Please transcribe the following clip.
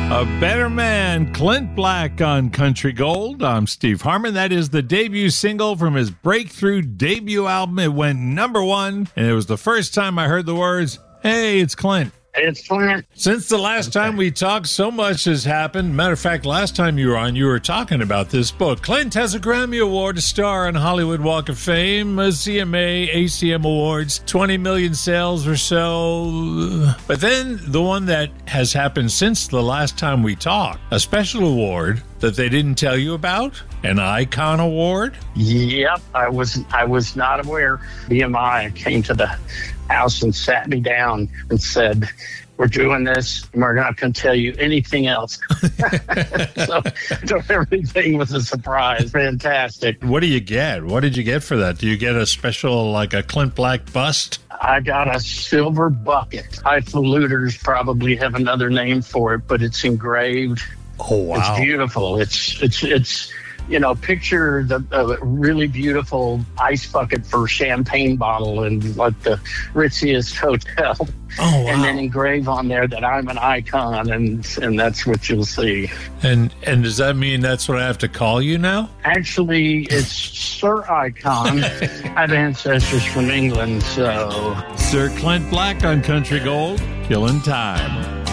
A Better Man, Clint Black on Country Gold. I'm Steve Harmon. That is the debut single from his breakthrough debut album. It went number one, and it was the first time I heard the words, "Hey, it's Clint." It's Clint. Since the last time we talked, so much has happened. Matter of fact, last time you were on, you were talking about this book. Clint has a Grammy Award, a star on Hollywood Walk of Fame, a CMA, ACM Awards, 20 million sales or so. But then the one that has happened since the last time we talked, a special award that they didn't tell you about, an Icon Award. Yep, I was not aware. BMI came to the house and sat me down and said, "We're doing this, and we're not going to tell you anything else." so everything was a surprise. Fantastic. What do you get? What did you get for that? Do you get a special, like a Clint Black bust? I got a silver bucket. Highfaluters probably have another name for it, but it's engraved. Oh, wow. It's beautiful. It's picture the really beautiful ice bucket for a champagne bottle in like the ritziest hotel. Oh, wow. And then engrave on there that I'm an icon, and that's what you'll see. And does that mean that's what I have to call you now? Actually, it's Sir Icon. I have ancestors from England, so. Sir Clint Black on Country Gold, killing time.